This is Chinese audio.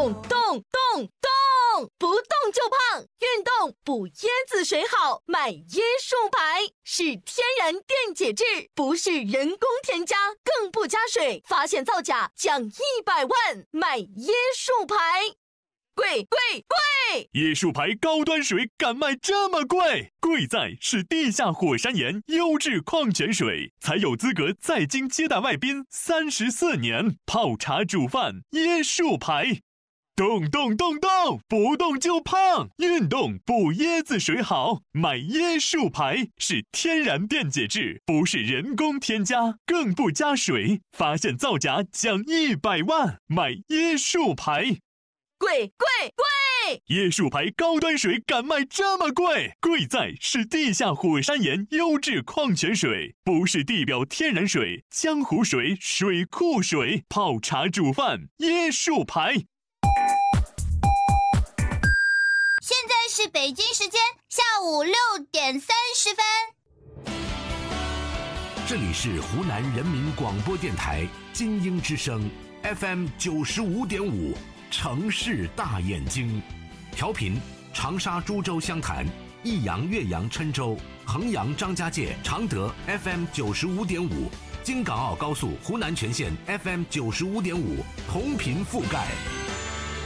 动动动动，不动就胖，运动补椰子水好，买椰树牌，是天然电解质，不是人工添加，更不加水，发现造假奖100万，买椰树牌。贵！ 椰树牌高端水敢卖这么贵？贵在是地下火山岩优质矿泉水，才有资格在京接待外宾34年，泡茶煮饭椰树牌。动动动动，不动就胖，运动补椰子水好，买椰树牌，是天然电解质，不是人工添加，更不加水，发现造假奖100万，买椰树牌。 贵！ 椰树牌高端水敢卖这么贵？贵在是地下火山岩优质矿泉水，不是地表天然水、江湖水、水库水，泡茶煮饭椰树牌。 现在是北京时间下午6点30分。 这里是湖南人民广播电台金鹰之声 FM 95.5，城市大眼睛，调频长沙、株洲、湘潭、益阳、岳阳、郴州、衡阳、张家界、常德 FM 95.5，京港澳高速湖南全线 FM 95.5，同频覆盖。